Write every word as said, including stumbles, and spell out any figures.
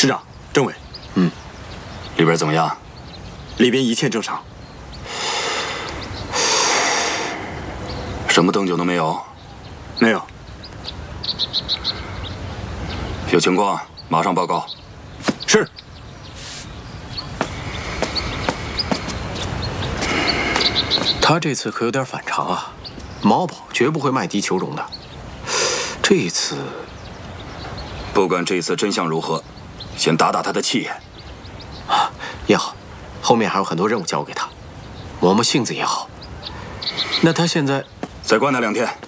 师长，政委， 嗯，里边怎么样？ 里边一切正常。 什么动静都没有？ 没有。 有情况马上报告。 是。 他这次可有点反常啊！毛宝绝不会卖地求荣的。这一次， 不管这次真相如何，先打打他的气。 啊，也好，后面还有很多任务交给他，磨磨性子也好。那他现在再关他两天。